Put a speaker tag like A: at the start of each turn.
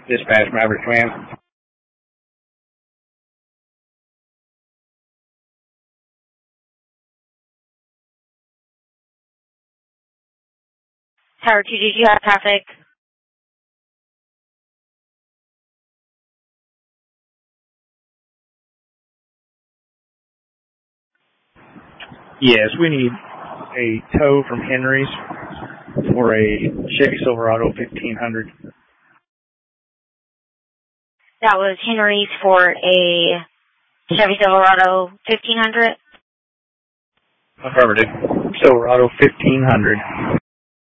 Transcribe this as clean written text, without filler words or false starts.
A: Dispatch Maverick Command.
B: Tower 2, did you have traffic?
A: Yes, we need a tow from Henry's for a Chevy Silverado 1500.
B: That was Henry's for a Chevy Silverado 1500?
A: Affirmative. Silverado 1500.